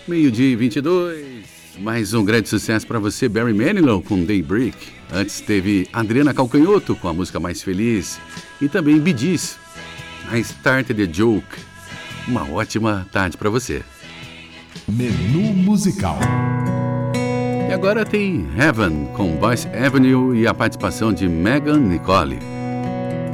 Meio-dia e 22. Mais um grande sucesso para você, Barry Manilow com Daybreak. Antes teve Adriana Calcanhoto com a música Mais Feliz. E também Bee Gees, I Started a Joke. Uma ótima tarde para você. Menu musical. E agora tem Heaven com Voice Avenue e a participação de Megan Nicole.